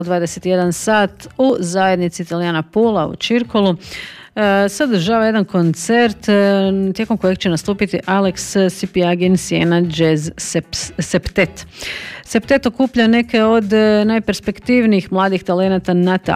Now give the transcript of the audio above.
u 21 sat u zajednici Italijana Pula u Čirkolu se održava jedan koncert tijekom kojeg će nastupiti Alex Sipiagin Siena Jazz Septet. Septet okuplja neke od najperspektivnijih mladih talenata na